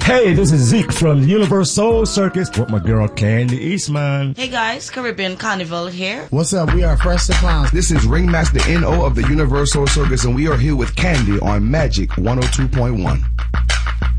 Hey, this is Zeke from the Universal Circus with my girl Candy Eastman. Hey guys, Caribbean Carnival here. What's up? We are Fresh to Clowns. This is Ringmaster N.O. of the Universal Circus, and we are here with Candy on Magic 102.1.